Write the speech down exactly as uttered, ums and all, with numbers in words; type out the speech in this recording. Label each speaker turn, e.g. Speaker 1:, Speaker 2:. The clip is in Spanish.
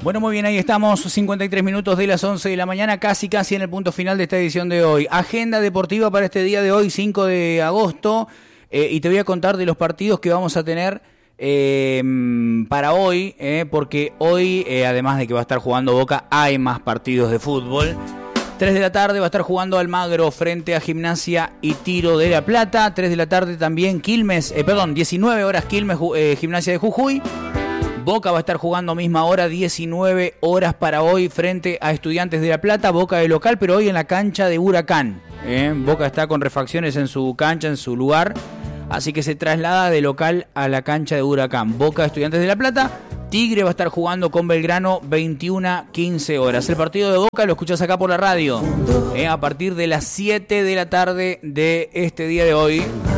Speaker 1: Bueno, muy bien, ahí estamos, cincuenta y tres minutos de las once de la mañana, casi casi en el punto final de esta edición de hoy. Agenda deportiva para este día de hoy, cinco de agosto, eh, y te voy a contar de los partidos que vamos a tener eh, para hoy, eh, porque hoy, eh, además de que va a estar jugando Boca, hay más partidos de fútbol. tres de la tarde va a estar jugando Almagro frente a Gimnasia y Tiro de la Plata. tres de la tarde también Quilmes, eh, perdón, diecinueve horas Quilmes, eh, Gimnasia de Jujuy. Boca va a estar jugando misma hora, diecinueve horas para hoy frente a Estudiantes de La Plata. Boca de local, pero hoy en la cancha de Huracán. ¿eh? Boca está con refacciones en su cancha, en su lugar. Así que se traslada de local a la cancha de Huracán. Boca, Estudiantes de La Plata. Tigre va a estar jugando con Belgrano, veintiuna quince horas. El partido de Boca lo escuchás acá por la radio. ¿eh? A partir de las siete de la tarde de este día de hoy.